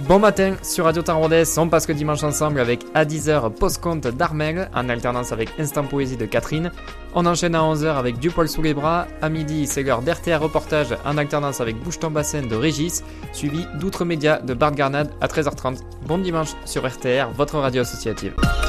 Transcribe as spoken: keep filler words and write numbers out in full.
Bon matin sur Radio Tarrodès, on passe que dimanche ensemble avec à dix heures Post-Compte d'Armel, en alternance avec Instant Poésie de Catherine. On enchaîne à onze heures avec Du poil sous les bras. À midi, c'est l'heure d'R T R Reportage en alternance avec Bouge ton bassin de Régis, suivi d'Outre Média de Bart Garnade à treize heures trente. Bon dimanche sur R T R, votre radio associative.